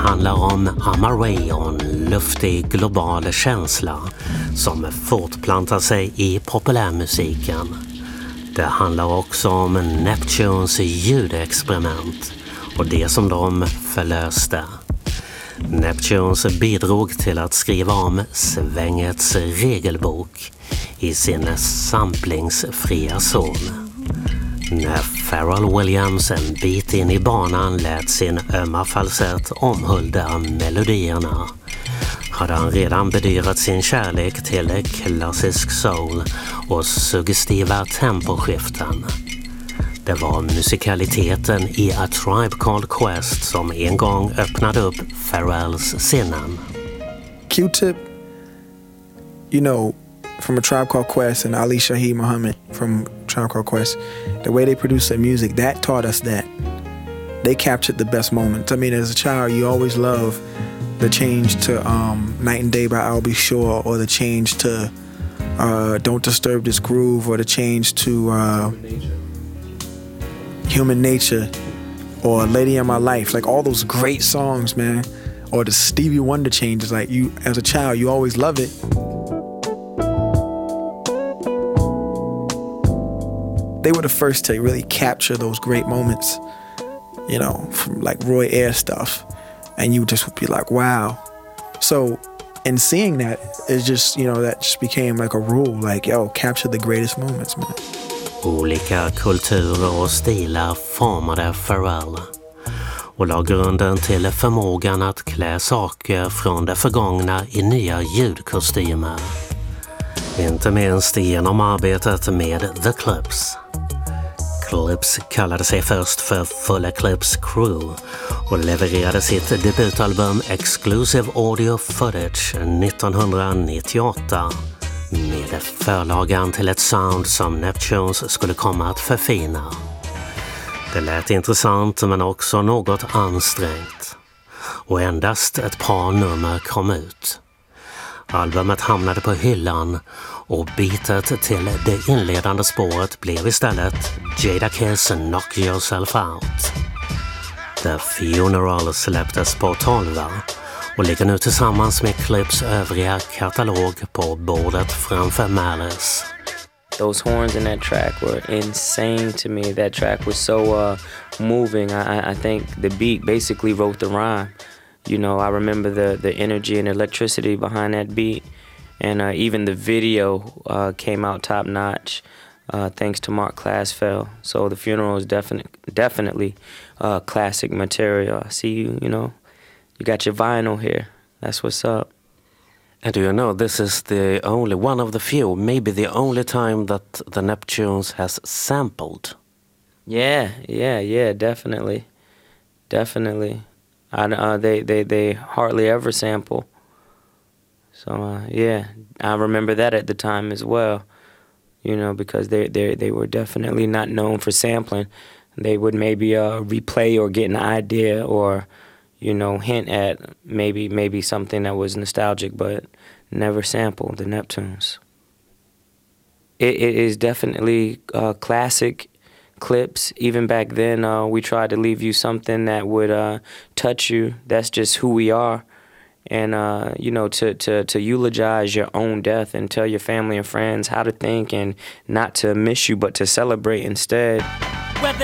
handlar om Amaray och en luftig global känsla som fortplantar sig i populärmusiken. Det handlar också om Neptunes ljudexperiment och det som de förlöste. Neptunes bidrog till att skriva om svängets regelbok i sin samplingsfria zon. När Pharrell Williams en bit in i banan lät sin ömma falsett omhulda melodierna hade han redan bedyrat sin kärlek till klassisk soul och suggestiva temposkiften. Det var musikaliteten i A Tribe Called Quest som en gång öppnade upp Pharrells sinnen. Q-Tip, you know, from A Tribe Called Quest and Ali Shaheed Muhammad from Tribe Called Quest, the way they produce their music, that taught us that. They captured the best moments. I mean, as a child, you always love the change to Night and Day by Albie Shore, or the change to Don't Disturb This Groove, or the change to Human Nature, or Lady in My Life. Like all those great songs, man. Or the Stevie Wonder changes. Like you, as a child, you always love it. They were the first to really capture those great moments, you know, from like Roy Ayers stuff. And you just would be like, wow. So, in seeing that, it's just, you know, that just became like a rule. Like, yo, capture the greatest moments, man. Olika kulturer och stilar formade Pharrell och la grunden till förmågan att klä saker från det förgångna i nya ljudkostymer. Inte minst genom arbetet med The Clips. Clips kallade sig först för Full Eclipse Crew och levererade sitt debutalbum Exclusive Audio Footage 1998 med förlagan till ett sound som Neptunes skulle komma att förfina. Det lät intressant men också något ansträngt och endast ett par nummer kom ut. Albumet hamnade på hyllan och bitet till det inledande spåret blev istället Jadakiss Knock Yourself Out. The Funeral släpptes på 12 och ligger nu tillsammans med Clips övriga katalog på bordet framför Malice. Those horns in that track were insane to me. That track was so moving. I think the beat basically wrote the rhyme. You know, I remember the energy and electricity behind that beat. And even the video came out top notch thanks to Mark Klasfeld. So The Funeral is definitely classic material. I see you know, you got your vinyl here. That's what's up. And do you know, this is the only one of the few, maybe the only time that the Neptunes has sampled. Yeah, definitely. They hardly ever sample. So yeah, I remember that at the time as well. You know, because they were definitely not known for sampling. They would maybe replay or get an idea or, you know, hint at maybe something that was nostalgic, but never sample the Neptunes. It is definitely classic Clips. Even back then, we tried to leave you something that would touch you. That's just who we are. And, you know, to eulogize your own death and tell your family and friends how to think and not to miss you, but to celebrate instead.